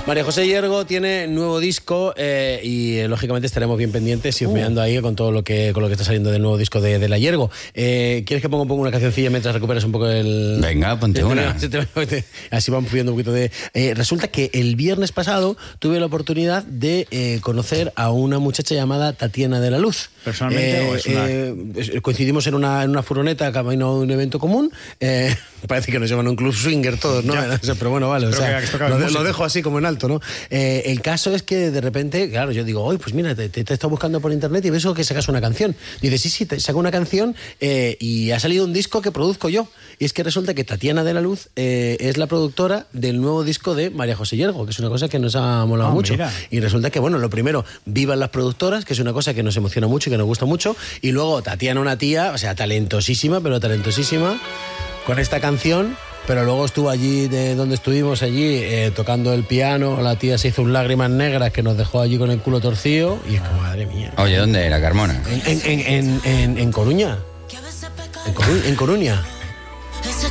María José Yergo tiene nuevo disco y lógicamente estaremos bien pendientes y husmeando ahí con todo lo que está saliendo del nuevo disco de la Yergo. ¿Quieres que ponga una cancioncilla mientras recuperas un poco el... Venga, ponte una. Así vamos pidiendo un poquito de... resulta que el viernes pasado tuve la oportunidad de conocer a una muchacha llamada Tatiana de la Luz. ¿Personalmente o es una...? Coincidimos en una furgoneta camino a un evento común. Parece que nos llaman a un club swinger todos, ¿no? Pero bueno, vale, lo dejo así como en alto, ¿no? El caso es que de repente, claro, yo digo, oye, pues mira, te he estado buscando por internet y ves que sacas una canción. Dice, sí, te saco una canción y ha salido un disco que produzco yo. Y es que resulta que Tatiana de la Luz es la productora del nuevo disco de María José Yergo, que es una cosa que nos ha molado mucho. Mira. Y resulta que, bueno, lo primero, vivan las productoras, que es una cosa que nos emociona mucho y que nos gusta mucho. Y luego Tatiana, una tía, o sea, talentosísima, con esta canción. Pero luego estuvo allí, donde estuvimos allí, tocando el piano. La tía se hizo un lágrimas negras que nos dejó allí con el culo torcido. Y es como, madre mía. Oye, ¿dónde era, Carmona? En Coruña. En Coruña.